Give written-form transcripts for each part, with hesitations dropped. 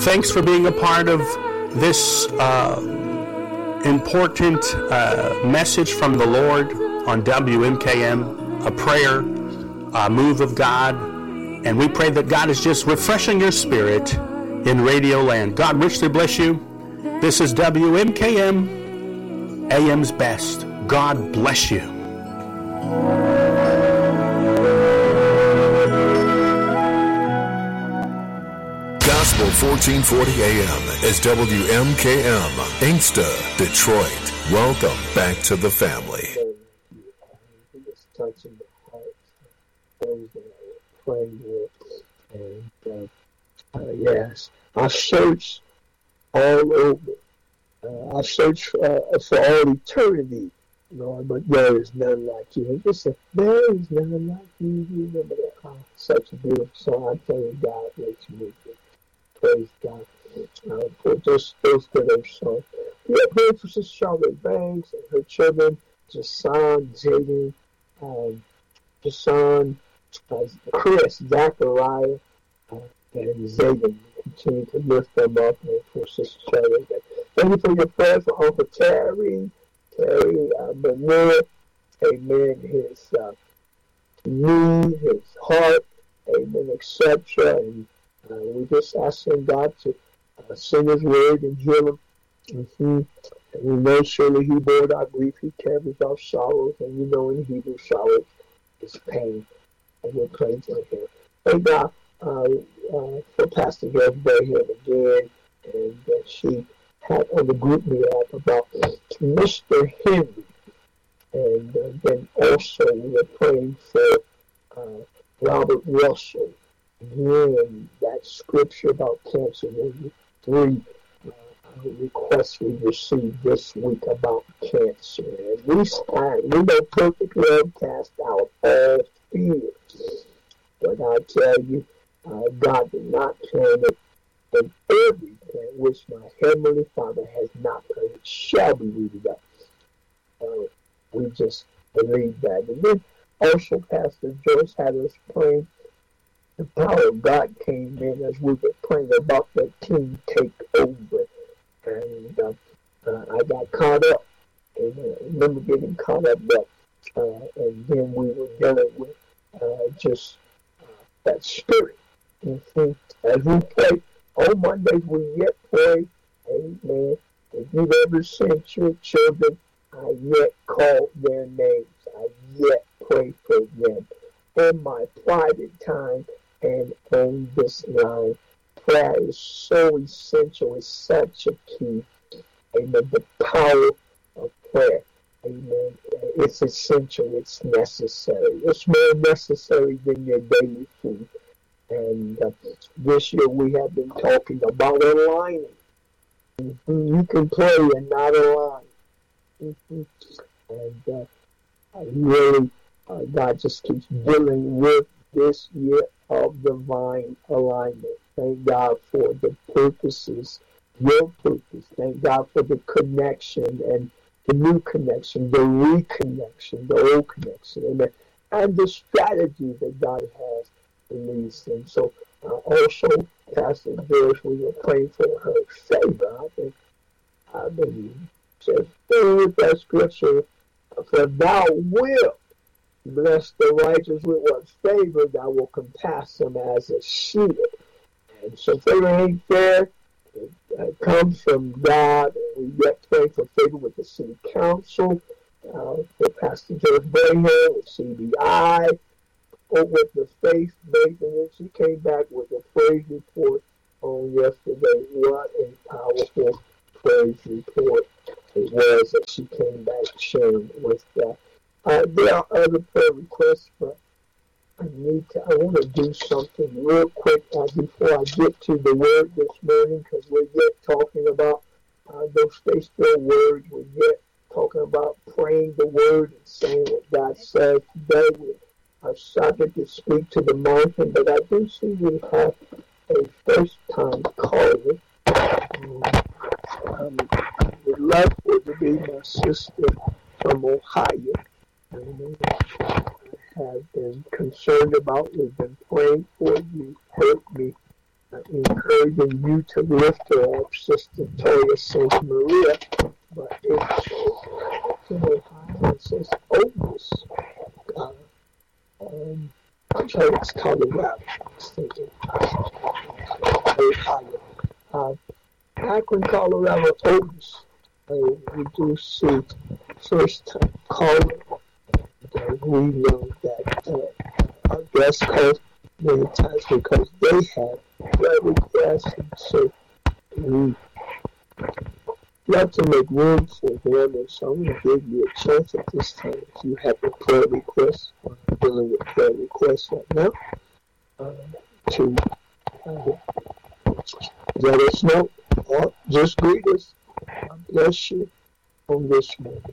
Thanks for being a part of this important message from the Lord on WMKM, a prayer, a move of God. And we pray that God is just refreshing your spirit in Radio Land. God richly bless you. This is WMKM, AM's Best. God bless you. Gospel 1440 AM is WMKM, Inkster, Detroit. Welcome back to the family. It's touching the hearts of those that are praying with. And yes, I searched all over. I searched for all eternity, Lord, but there is none like you. And just say, there is none like you. You remember that? Oh, such a beautiful song. I tell you, God makes me. Praise God for those that are songs. We are praying for Sister Charlotte Banks and her children, Jason, Jaden, Jason, Chris, Zachariah, and Zayden. Continue to lift them up and for Sister Charlotte Banks. Thank you for your prayers for Uncle Terry Manure, amen, his knee, his heart, amen, etc. And we just asking God to send His word and heal him. And we know surely He bore our grief, He carries our sorrows, and you know in Hebrew sorrow is pain. And we're praying for Him. Thank God for Pastor Gabriel here again, and that she had on the group me up about Mr. Henry. And then also we are praying for Robert Russell. Again, that scripture about cancer, three requests we received this week about cancer. And we know perfect love cast out all fear. But I tell you, God did not plan it, and every plan which my Heavenly Father has not planned shall be rooted up. We just believe that. And then also Pastor Joyce had us praying. The power of God came in as we were praying about the King takeover. And I got caught up. And I remember getting caught up. And then we were dealing with just that spirit. As we pray, on Mondays we yet pray. Amen. If you've ever sent your children, I yet call their names. I yet pray for them. In my private time, and on this line, prayer is so essential. It's such a key. Amen. The power of prayer. Amen. It's essential. It's necessary. It's more necessary than your daily food. And this year we have been talking about aligning. You can pray and not align. And really, God just keeps dealing with this year of divine alignment. Thank God for the purposes, your purpose. Thank God for the connection and the new connection, the reconnection, the old connection, amen. And the strategy that God has released. And so also, Pastor Joyce, we were praying for her favor. I believe. Says, with that scripture, for thou wilt bless the righteous with what favor, thou will compass them as a shield. And so favor ain't fair. It comes from God. And we yet pray for favor with the city council, for Pastor George Braher, with CBI, or with the faith-based. And then she came back with a praise report on yesterday. What a powerful praise report it was that she came back sharing with that. There are other prayer requests, but I want to do something real quick before I get to the word this morning, because we're yet talking about those stay-still words. We're yet talking about praying the word and saying what God says. Today we are subject to speak to the mountain, but I do see we have a first-time caller. I would love for it to be my sister from Ohio. I have been concerned about, we've been praying for you, heard me encouraging you to lift her up, Sister Toya St. Maria, but it's to the highness Otis. I'm sorry, it's Colorado. I was thinking. Akron, Colorado, Otis. We do see first time caller. We know that our guests call many times because they have prayer requests, and so we love to make room for them, and so I'm going to give you a chance at this time if you have a prayer request. I'm dealing with prayer requests right now to let us know or just greet us. God bless you on this moment.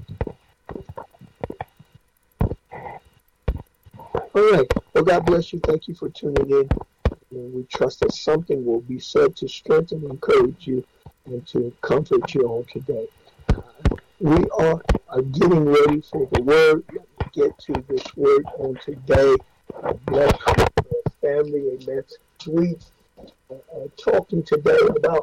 All right. Well, God bless you. Thank you for tuning in. And we trust that something will be said to strengthen, encourage you, and to comfort you on today. We are getting ready for the word. Let me get to this word on today. Bless your family. Amen. We are talking today about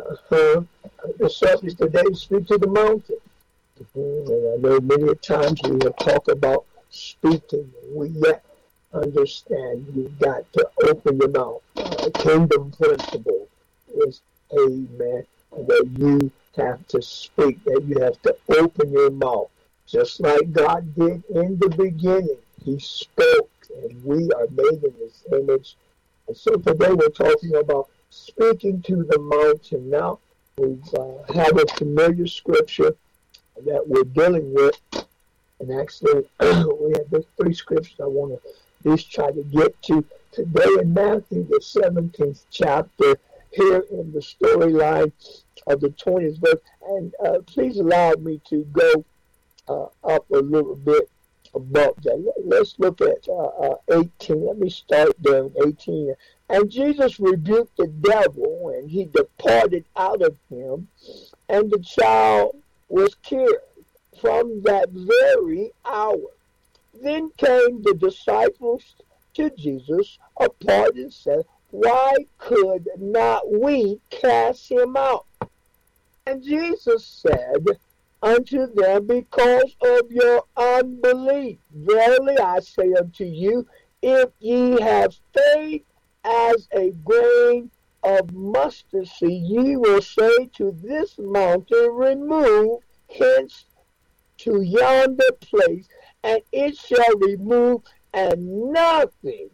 the subject today, speak to the mountain. And I know many times we have talked about speaking. We yet understand you've got to open your mouth. Kingdom principle is, amen, that you have to speak, that you have to open your mouth. Just like God did in the beginning. He spoke, and we are made in His image. And so today we're talking about speaking to the mountain. Now, we have a familiar scripture that we're dealing with. And actually, we have those three scriptures I want to just try to get to today in Matthew, the 17th chapter, here in the storyline of the 20th verse. And please allow me to go up a little bit above that. Let's look at 18. Let me start there in 18. And Jesus rebuked the devil, and he departed out of him, and the child was cured from that very hour. Then came the disciples to Jesus apart and said, Why could not we cast him out? And Jesus said unto them, Because of your unbelief. Verily I say unto you, if ye have faith as a grain of mustard seed, ye will say to this mountain, Remove hence to yonder place, and it shall remove, and nothing,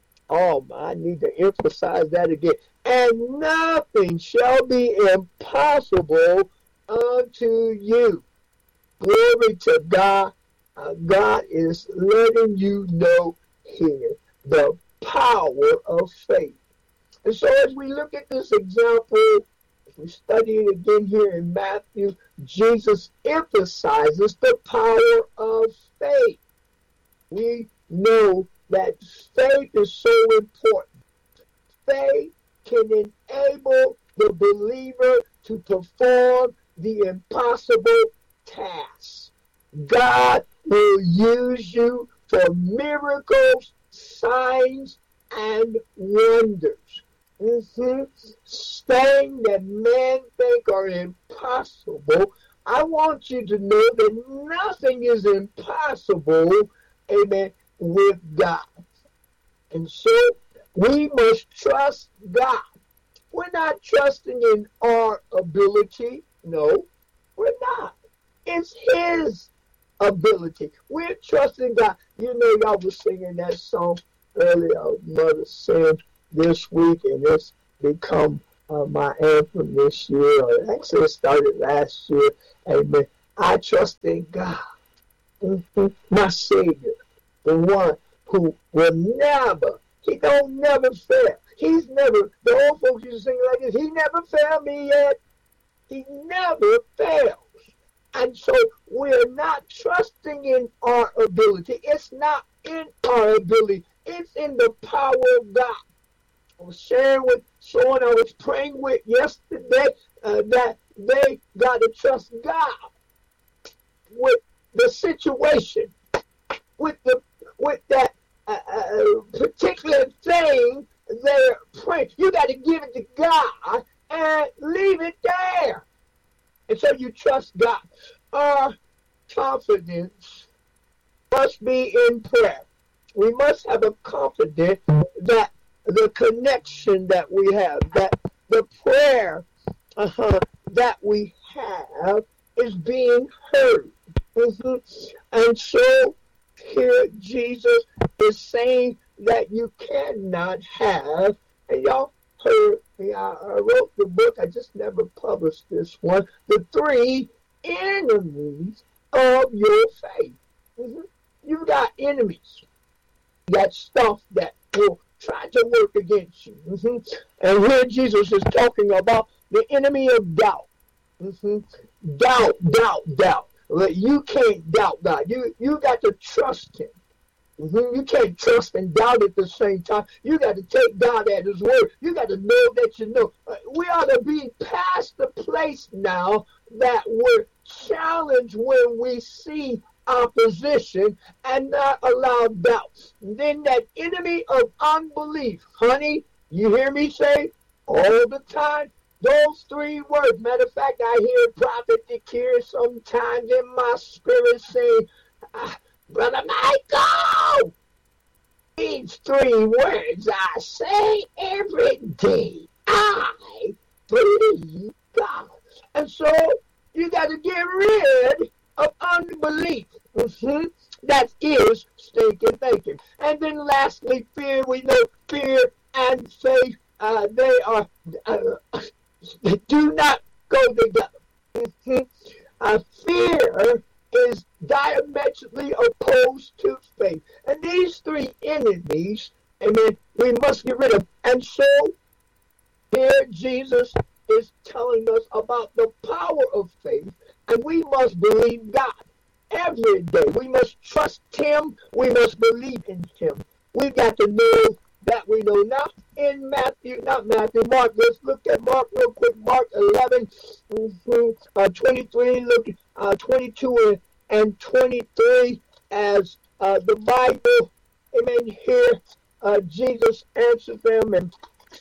I need to emphasize that again, and nothing shall be impossible unto you. Glory to God. God is letting you know here the power of faith. And so as we look at this example, if we study it again here in Matthew, Jesus emphasizes the power of faith. We know that faith is so important. Faith can enable the believer to perform the impossible tasks. God will use you for miracles, signs, and wonders. Things that men think are impossible, I want you to know that nothing is impossible, amen, with God. And so we must trust God. We're not trusting in our ability. No, we're not. It's His ability. We're trusting God. You know, y'all was singing that song earlier, Mother sang this week, and it's become my anthem this year. Or actually, it started last year. Amen. I trust in God, my Savior, the one who will never, He don't never fail. He's never, the old folks used to sing like this, He never failed me yet. He never fails. And so we're not trusting in our ability. It's not in our ability. It's in the power of God. I was sharing with someone I was praying with yesterday that they got to trust God with the situation, with that particular thing they're praying. You got to give it to God and leave it there. And so you trust God. Our confidence must be in prayer. We must have a confidence that the connection that we have, that the prayer that we have is being heard. And so here Jesus is saying that you cannot have, and y'all heard me, I wrote the book, I just never published this one, the 3 enemies of your faith. You got enemies, that stuff that will try to work against you. And here Jesus is talking about the enemy of doubt. Doubt. You can't doubt God. You got to trust him. You can't trust and doubt at the same time. You got to take God at his word. You got to know that you know. We ought to be past the place now that we're challenged when we see opposition and not allow doubt. Then that enemy of unbelief, honey, you hear me say all the time, those 3 words. Matter of fact, I hear Prophet Dekir sometimes in my spirit saying, Brother Michael, these 3 words I say every day. I believe God. And so you got to get rid of unbelief. That is stinking thinking. And then lastly, fear. We know fear and faith, they are do not go together. Fear is diametrically opposed to faith. And these 3 enemies, amen, we must get rid of. And so here Jesus is telling us about the power of faith, and we must believe God every day. We must trust him. We must believe in him. We got to know that we know. Now in Mark, let's look at Mark real quick. Mark 11, 23, look at 22 and 23 as the Bible, amen, here Jesus answered them, and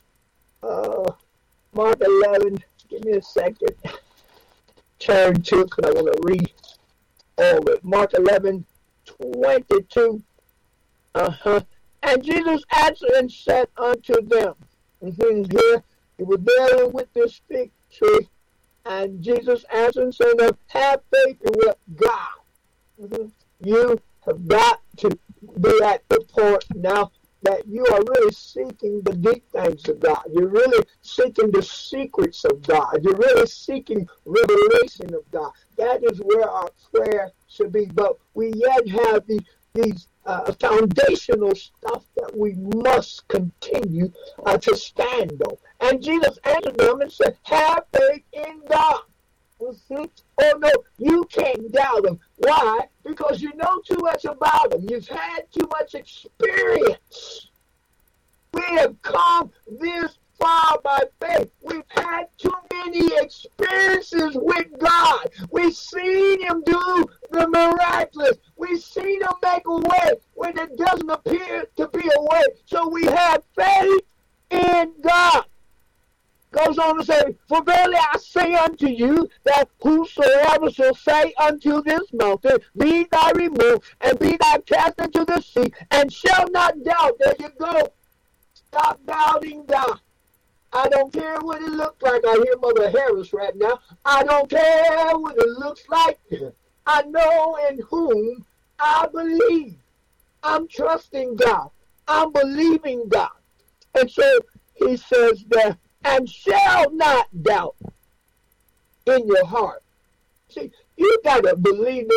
Mark 11, give me a second, turn to, because I want to read all of it. Mark 11, 22, and Jesus answered and said unto them, here, he was dealing with this fig tree, and Jesus answered and said, have faith in what God. You have got to be at the point now that you are really seeking the deep things of God. You're really seeking the secrets of God. You're really seeking revelation of God. That is where our prayer should be. But we yet have these foundational stuff that we must continue to stand on. And Jesus answered them and said, have faith in God. Oh no, you can't doubt him. Why? Because you know too much about him. You've had too much experience. We have come this far by faith. We've had too many experiences with God. We've seen him do the miraculous. We've seen him make a way when it doesn't appear to be a way. So we have faith in God. Goes on to say, for verily I say unto you, that whosoever shall say unto this mountain, be thou removed, and be thou cast into the sea, and shall not doubt. There you go. Stop doubting God. I don't care what it looks like. I hear Mother Harris right now. I don't care what it looks like. I know in whom I believe. I'm trusting God. I'm believing God. And so he says that, and shall not doubt in your heart. See, you got to believe